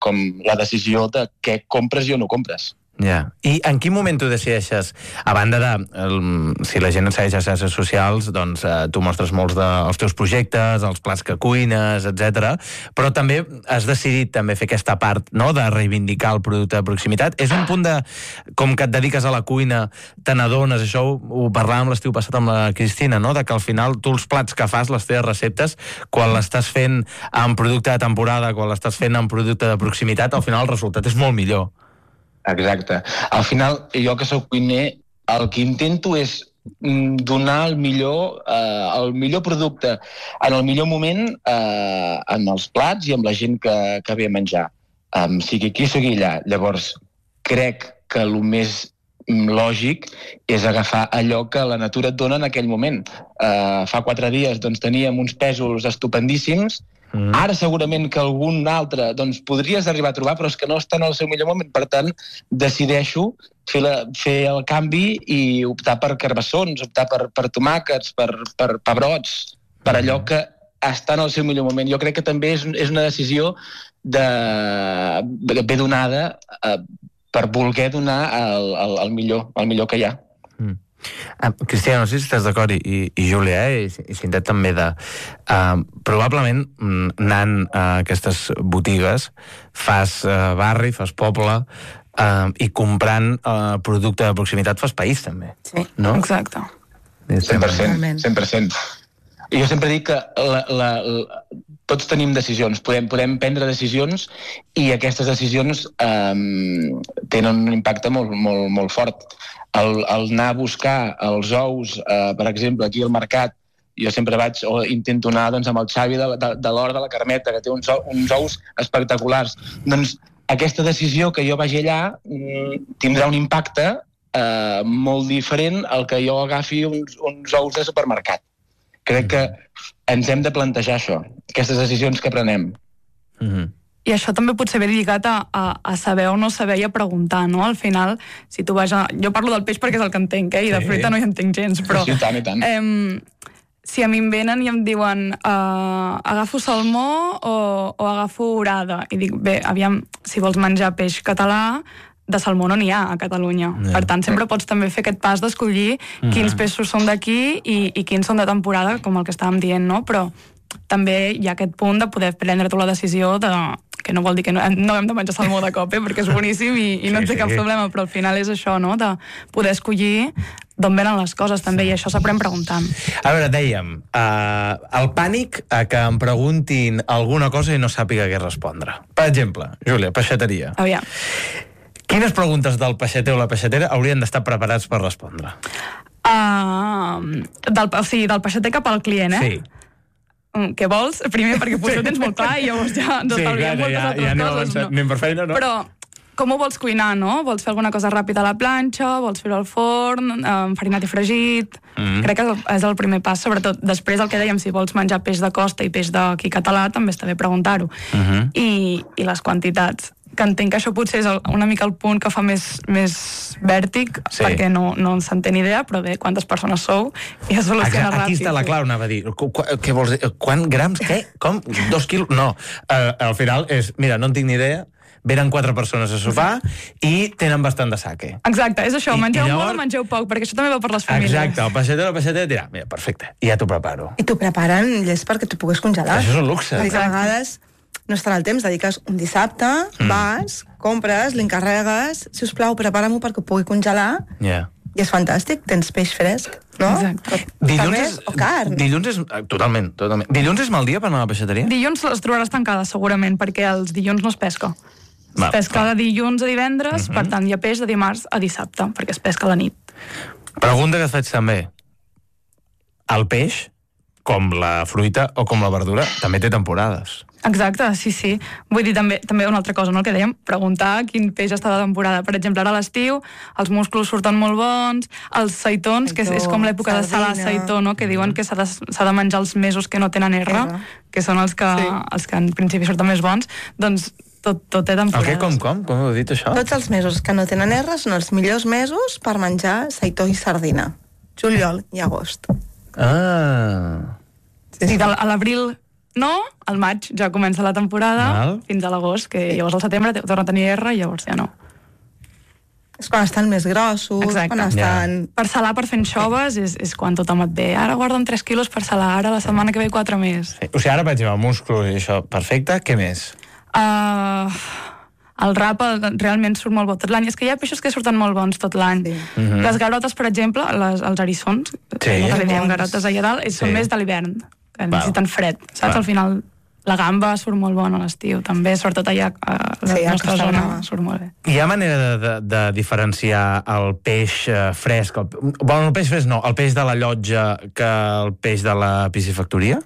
com la decisió de què compres i o no compres. Ja. I en quin moment tu decideixes, a banda de, si la gent et segueix a xarxes socials, doncs tu mostres molts dels teus projectes, els plats que cuines, etc. Però també has decidit també fer aquesta part, no?, de reivindicar el producte de proximitat. És un punt de, com que et dediques a la cuina, te n'adones, això ho parlàvem l'estiu passat amb la Cristina, no?, de que al final tu els plats que fas, les teves receptes, quan l'estàs fent en producte de temporada, quan l'estàs fent en producte de proximitat, al final el resultat és molt millor. Exacte. Al final, jo que soc cuiner, el que intento és donar el millor producte en el millor moment en els plats i amb la gent que ve a menjar. Sigui aquí, sigui allà. Llavors, crec que el més lògic és agafar allò que la natura et dona en aquell moment. Fa 4 dies doncs, teníem uns pèsols estupendíssims. Ara segurament que algun altre doncs, podries arribar a trobar, però és que no està en el seu millor moment. Per tant, decideixo fer el canvi i optar per carbassons, optar per tomàquets, per pebrots, per allò que està en el seu millor moment. Jo crec que també és una decisió ben donada per voler donar el millor que hi ha. Cristina, no sé si estàs d'acord, i Júlia, i Cintet també, probablement anant a aquestes botigues fas barri, fas poble, i comprant producte de proximitat fas país també. Sí, no? Exacte. 100%. I jo sempre dic que tots tenim decisions, podem prendre decisions i aquestes decisions tenen un impacte molt, molt, molt fort. El anar a buscar els ous, per exemple, aquí al mercat, jo sempre intento anar doncs, amb el Xavi de l'Hort de la Carmeta, que té uns ous espectaculars. Doncs aquesta decisió que jo vagi allà tindrà un impacte molt diferent al que jo agafi uns ous de supermercat. Crec que ens hem de plantejar això, aquestes decisions que prenem. I això també pot ser ben lligat a saber o no saber i a preguntar, no? Al final, si tu vas a... Jo parlo del peix perquè és el que entenc, i de fruita no hi entenc gens, però... Sí, tant i tant. Si a mi em venen i em diuen agafo salmó o agafo orada, i dic, bé, aviam, si vols menjar peix català, de salmó no n'hi ha a Catalunya. Per tant, sempre pots també fer aquest pas d'escollir quins peixos són d'aquí i quins són de temporada, com el que estàvem dient, no? Però també hi ha aquest punt de poder prendre-te la decisió de... que no vol dir que no hem de menjar salmó de cop, perquè és boníssim i no en té cap problema, però al final és això, no?, de poder escollir d'on venen les coses, també, i això s'aprèn preguntant. A veure, dèiem, el pànic a que em preguntin alguna cosa i no sàpiga què respondre. Per exemple, Júlia, peixateria. Aviam. Quines preguntes del peixater o la peixatera haurien d'estar preparats per respondre? Del peixater cap al client, Sí. Què vols? Primer, perquè potser ho tens molt clar i llavors ja ens estalviem moltes altres coses. Anem per feina, no? Però com ho vols cuinar, no? Vols fer alguna cosa ràpida a la planxa, vols fer-ho al forn, enfarinat i fregit... Crec que és el primer pas, sobretot. Després, el que dèiem, si vols menjar peix de costa i peix d'aquí català, també està bé preguntar-ho. I les quantitats, que entenc que això potser és una mica el punt que fa més vèrtic, perquè no se'n té ni idea, però bé, quantes persones sou i es soluciona ràpid. Aquí està la clau, anava a dir. Què vols dir? Quant grams? Què? Com? 2 quilos? No. Al final és, mira, no en tinc ni idea, venen 4 persones a sopar i tenen bastant de sake. Exacte, és això, mengeu molt o mengeu poc, perquè això també va per les famílies. Exacte, el peixater o la peixatera dirà, mira, perfecte, ja t'ho preparo. I t'ho preparen llest perquè t'ho puguis congelar. Això és un luxe. A vegades no estarà el temps, dediques un dissabte, vas, compres, l'incarregues, si us plau, prepara-m'ho perquè ho pugui congelar, i és fantàstic, tens peix fresc, no? Exacte. Dilluns o carn. Dilluns és... Totalment. Dilluns és mal dia per anar a la peixateria? Dilluns les trobaràs tancades, segurament, perquè els dilluns no es pesca. Es pesca de dilluns a divendres, per tant hi ha peix de dimarts a dissabte, perquè es pesca a la nit. Pregunta que et faig també. El peix, com la fruita o com la verdura, també té temporades. Exacte, sí. Vull dir, també una altra cosa, no?, el que dèiem, preguntar quin peix està de temporada. Per exemple, ara a l'estiu, els musclos surten molt bons, els seitons, que és com l'època de salar seitó, no?, que diuen que s'ha de menjar els mesos que no tenen R, que són els que en principi surten més bons, doncs tot té temporades. Com heu dit això? Tots els mesos que no tenen R són els millors mesos per menjar seitó i sardina. Juliol i agost. Sí, a l'abril no, al maig ja comença la temporada, fins a l'agost, que llavors al setembre torna a tenir R i llavors ja no. És quan estan més grossos. Exacte. Quan estan... Per salar, per fent xoves, és quan tothom et ve. Ara guarda'm 3 quilos per salar, ara la setmana que ve 4 més. Sí. O sigui, ara, per exemple, músculs i això, perfecte, què més? El rap realment surt molt bo tot l'any. És que hi ha peixos que surten molt bons tot l'any. Sí. Les garotes, per exemple, els erissons, que li diem garotes allà dalt, són més de l'hivern, que necessiten fred. Saps? Al final, la gamba surt molt bona a l'estiu, també, sobretot allà a la nostra zona, surt molt bé. Hi ha manera de diferenciar el peix fresc, el peix fresc no, el peix de la llotja que el peix de la piscifactoria?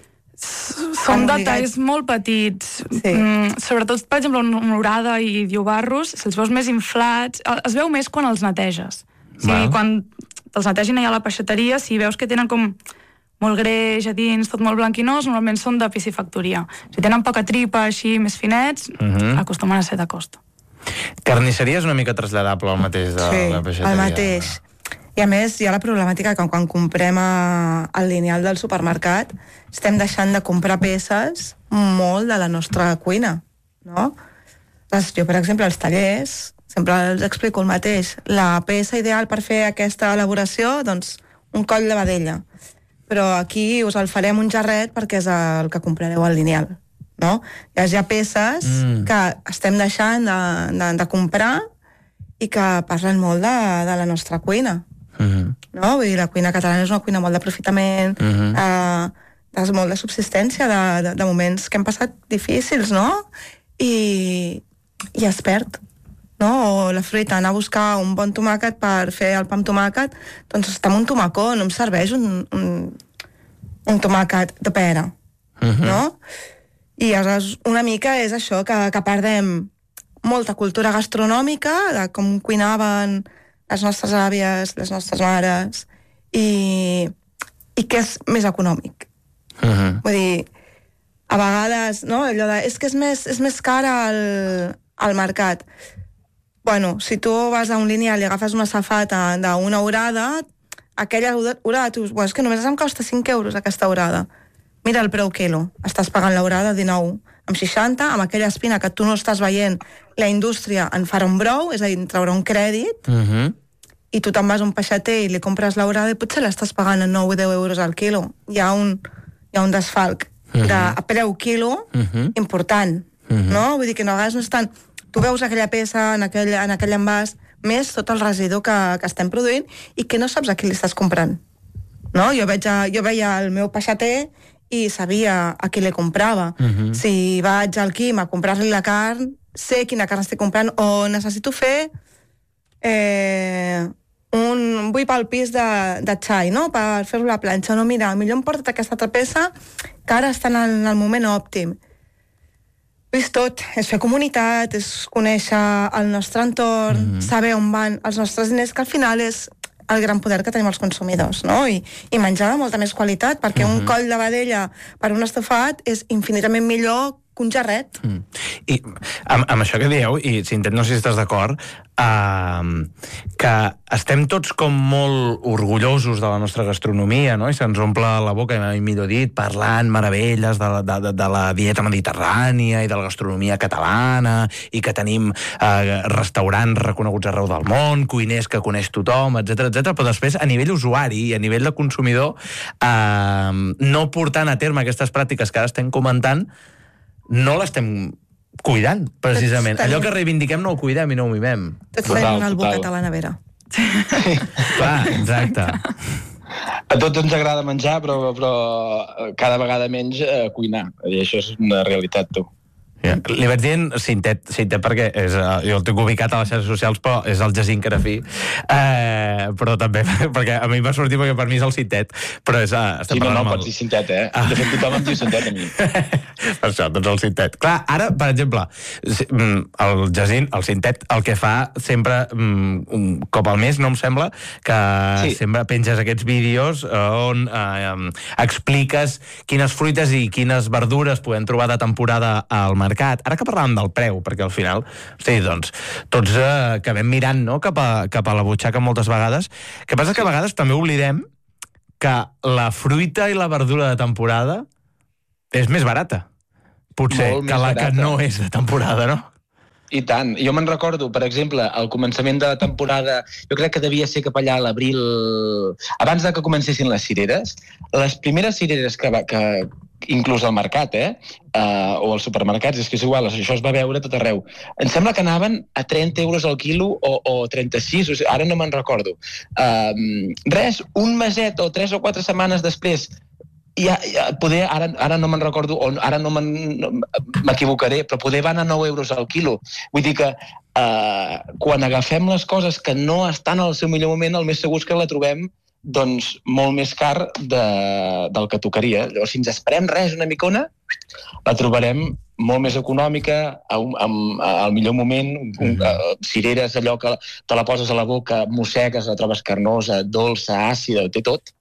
Són detalls molt petits. Sí. Sobretot, per exemple, una orada i diobarros, si els veus més inflats, es veu més quan els neteges. O sigui, quan els netegin allà a la peixateria, si veus que tenen com molt greix a dins, tot molt blanquinós, normalment són de piscifactoria. Si tenen poca tripa, així, més finets, acostumen a ser de costa. Carnisseria és una mica traslladable al mateix de la peixateria. Sí, el mateix. I a més, hi ha la problemàtica que quan comprem el lineal del supermercat estem deixant de comprar peces molt de la nostra cuina, no? Jo, per exemple, als tallers sempre els explico el mateix. La peça ideal per fer aquesta elaboració, doncs, un coll de vedella. Però aquí us el farem un jarret perquè és el que comprareu al lineal, no? Hi ha peces que estem deixant de comprar i que parlen molt de la nostra cuina. No? Vull dir, la cuina catalana és una cuina molt d'aprofitament, molt de subsistència, de moments que hem passat difícils, no? I es perd, no? O la fruita, anar a buscar un bon tomàquet per fer el pa amb tomàquet, doncs està amb un tomacó, no em serveix un tomàquet de pera, no? I aleshores una mica és això, que perdem molta cultura gastronòmica, de com cuinaven les nostres àvies, les nostres mares, i que és més econòmic. Vull dir, a vegades, no? Allò de, és que és més cara al mercat. Bueno, si tu vas a un lineal i agafes una safata d'una orada, aquella orada, tu dius, és que només em costa 5 euros aquesta orada. Mira el preu quilo, estàs pagant l'orada 19, amb 60, amb aquella espina que tu no estàs veient, la indústria en farà un brou, és a dir, en traurà un crèdit, i tu te'n vas a un peixater i li compres l'orada i potser l'estàs pagant a 9 o 10 euros al quilo. Hi ha un desfalc a preu quilo important, no? Vull dir que a vegades no és tant... Tu veus aquella peça en aquell envàs, més tot el residu que estem produint i que no saps a qui li estàs comprant. No? Jo veia el meu peixater i sabia a qui li comprava. Si vaig al Quim a comprar-li la carn, sé quina carn estic comprant, o necessito fer un bull pel pis de xai, no? Per fer-lo a la planxa. No, mira, millor em porta't aquesta altra peça que ara està en el moment òptim. És tot, és fer comunitat, és conèixer el nostre entorn, saber on van els nostres diners, que al final és el gran poder que tenim els consumidors, no? I menjar de molta més qualitat, perquè un coll de vedella per un estofat és infinitament millor que un jarret. I amb això que dieu, i si no sé si estàs d'acord, que estem tots com molt orgullosos de la nostra gastronomia, no? I se'ns omple la boca, i millor dit, parlant meravelles de la dieta mediterrània i de la gastronomia catalana, i que tenim restaurants reconeguts arreu del món, cuiners que coneix tothom, etc, però després, a nivell usuari i a nivell de consumidor, no portant a terme aquestes pràctiques que ara estem comentant, no l'estem cuidant, precisament. Allò que reivindiquem no ho cuidem i no ho mimem. Tots tenim un albocat a la nevera. Clar, exacte. A tots ens agrada menjar, però cada vegada menys cuinar. I això és una realitat, tu. Li vaig dient Cintet perquè jo el tinc ubicat a les xarxes socials, però és el Jacint Carafí, però també perquè a mi va sortir perquè per mi és el Cintet, però és... Sí, no, pots dir Cintet, De fet, tothom em diu Cintet a mi. Per això, doncs el Cintet. Clar, ara, per exemple, el Jacint, el Cintet, el que fa sempre, un cop al mes, no em sembla, que sempre penges aquests vídeos on expliques quines fruites i quines verdures podem trobar de temporada al mercat. Ara que parlàvem del preu, perquè al final, doncs, tots acabem mirant, no?, cap a la butxaca moltes vegades. El que passa que a vegades també oblidem que la fruita i la verdura de temporada és més barata, potser, Molt que més la que barata. no és de temporada, no? I tant. Jo me'n recordo, per exemple, al començament de la temporada, jo crec que devia ser cap allà a l'abril, abans de que comencessin les cireres, les primeres cireres que inclús al mercat, o als supermercats, és que és igual, això es va veure a tot arreu. Em sembla que anaven a 30 euros al quilo o 36, o sigui, ara no me'n recordo. Res, un meset o 3 o 4 setmanes després, poder, ara no me'n recordo, o ara no m'equivocaré, però poder van a 9 euros al quilo. Vull dir que quan agafem les coses que no estan al seu millor moment, el més segur és que la trobem doncs molt més car del que tocaria. Llavors, si ens esperem res, una micona, la trobarem molt més econòmica, al millor moment, cireres, allò que te la poses a la boca, mossegues, la trobes carnosa, dolça, àcida, ho té tot.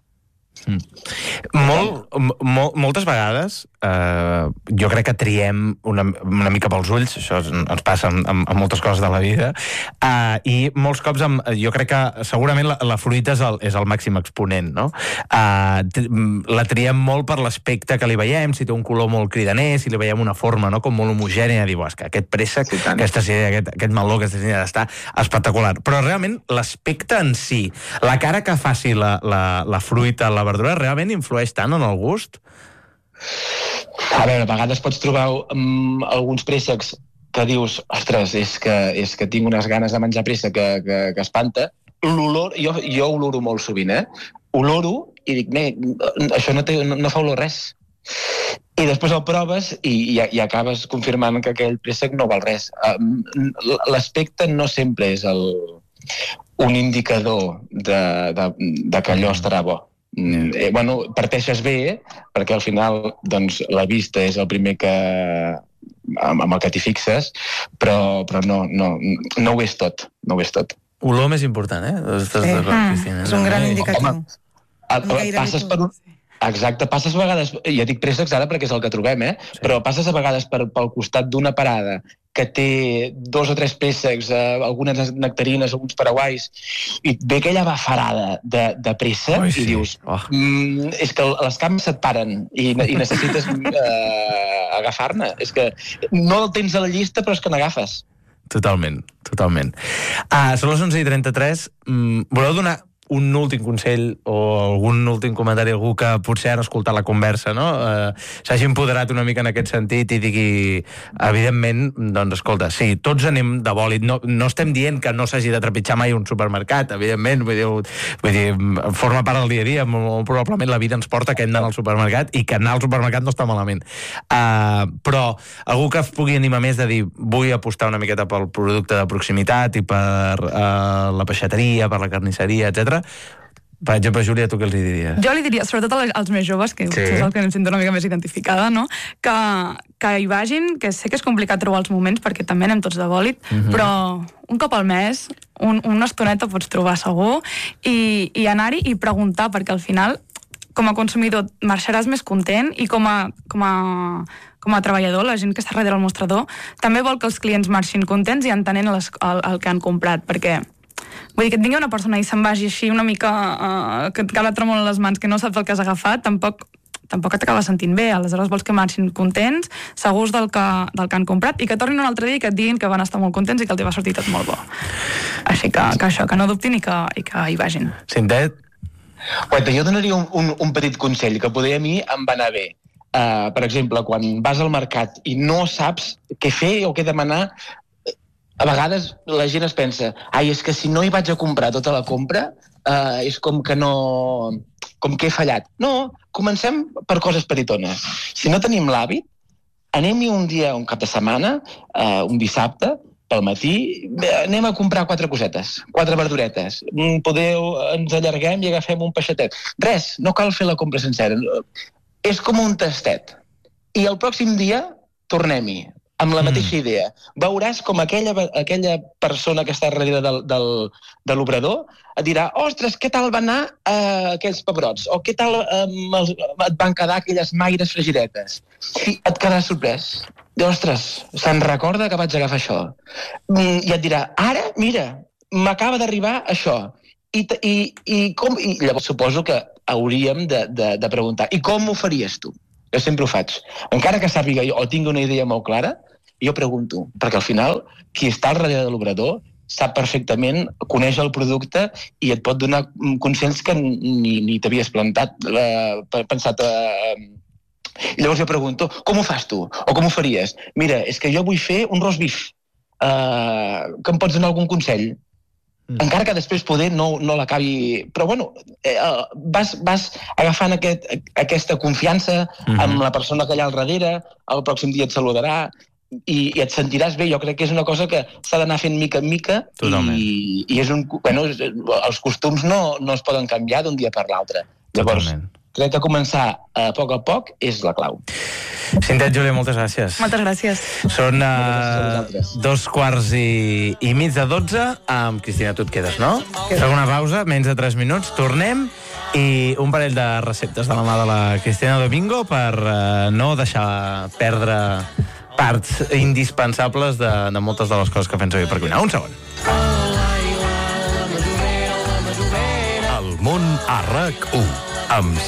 Moltes vegades jo crec que triem una mica pels ulls, això ens passa amb moltes coses de la vida, i molts cops jo crec que segurament la fruita és el màxim exponent, no? La triem molt per l'aspecte que li veiem, si té un color molt cridaner, si li veiem una forma, no?, com molt homogènia, dir, que aquest préssec, aquesta cera, aquest meló, aquesta cera està espectacular, però realment l'aspecte en si, la cara que faci la fruita, la verdura, realment influeix tant en el gust? A veure, a vegades pots trobar alguns préssecs que dius, ostres, és que tinc unes ganes de menjar préssec que espanta. L'olor, jo oloro molt sovint, oloro i dic, això no fa olor res. I després el proves i acabes confirmant que aquell préssec no val res. L'aspecte no sempre és un indicador de que allò estarà bo. Parteixes bé, perquè al final doncs, la vista és el primer amb el que t'hi fixes, però no ho és tot, no ho és tot. Olor més important, és un gran indicatiu. Passes per un... Exacte, passes a vegades, ja dic préssecs ara perquè és el que trobem, però passes a vegades pel costat d'una parada que té 2 o 3 préssecs, algunes nectarines, alguns paraguais, i et ve aquella bafarada de préssec i dius, és que les cames se't paren i necessites agafar-ne. És que no el tens a la llista, però és que n'agafes. Totalment. Són les 11:33. Voleu donar un últim consell o algun últim comentari a algú que potser ha escoltat la conversa, no? S'hagi empoderat una mica en aquest sentit i digui, evidentment, doncs, escolta, sí, tots anem de bòlit. No estem dient que no s'hagi de trepitjar mai un supermercat, evidentment, vull dir, forma part del dia a dia, molt probablement la vida ens porta que hem d'anar al supermercat i que anar al supermercat no està malament. Però algú que es pugui animar més de dir, vull apostar una miqueta pel producte de proximitat i per la peixateria, per la carnisseria, etc. Per exemple, Júlia, tu què els diries? Jo li diria, sobretot als més joves, que és el que em sento una mica més identificada, no? Que hi vagin, que sé que és complicat trobar els moments, perquè també anem tots de bòlit, però un cop al mes, una estoneta pots trobar segur, i anar-hi i preguntar, perquè al final, com a consumidor, marxaràs més content, i com a treballador, la gent que està darrere el mostrador, també vol que els clients marxin contents i entenent el que han comprat, perquè vull dir, que et vingui una persona i se'n vagi així una mica, que et cala tremolen les mans, que no saps el que has agafat, tampoc t'acaba sentint bé. Aleshores vols que marxin contents, segurs del que han comprat, i que tornin un altre dia i que et diguin que van estar molt contents i que els va sortir tot molt bo. Així que això, que no dubtin i que hi vagin. Cintet? Jo donaria un petit consell que poder a mi em va anar bé. Per exemple, quan vas al mercat i no saps què fer o què demanar, a vegades la gent es pensa, és que si no hi vaig a comprar tota la compra, és com que he fallat. No, comencem per coses petitones. Si no tenim l'hàbit, anem-hi un dia, un cap de setmana, un dissabte, pel matí, anem a comprar 4 cosetes, 4 verduretes. Ens allarguem i agafem un peixetet. Res, no cal fer la compra sencera. És com un tastet. I el pròxim dia tornem-hi, amb la mateixa idea. Veuràs com aquella persona que està darrere de l'obrador et dirà, ostres, què tal van anar aquells pebrots? O què tal et van quedar aquelles maires fregidetes? I et quedaràs sorprès. I, ostres, se'n recorda que vaig agafar això. I et dirà, ara, mira, m'acaba d'arribar això. I llavors suposo que hauríem de preguntar, i com ho faries tu? Jo sempre ho faig. Encara que sàpiga o tingui una idea molt clara, jo pregunto, perquè al final qui està al darrere de l'obrador sap perfectament, coneix el producte i et pot donar consells que ni t'havies pensat. I llavors jo pregunto, com ho fas tu? O com ho faries? Mira, és que jo vull fer un roast beef. Que em pots donar algun consell? Encara que després poder no l'acabi... Però bueno, vas agafant aquesta confiança amb la persona que hi ha al darrere, el pròxim dia et saludarà i et sentiràs bé. Jo crec que és una cosa que s'ha d'anar fent mica en mica. Totalment. I és els costums no es poden canviar d'un dia per l'altre. Llavors, crec que començar a poc és la clau. Cintet, Júlia, moltes gràcies. Moltes gràcies. Són 11:15 amb Cristina, tu et quedes, no? Fem una pausa, menys de 3 minuts, tornem i un parell de receptes de la mà de la Cristina Domingo per no deixar perdre parts indispensables de moltes de les coses que fem servir per cuinar. Un segon. El món a RAC1 amb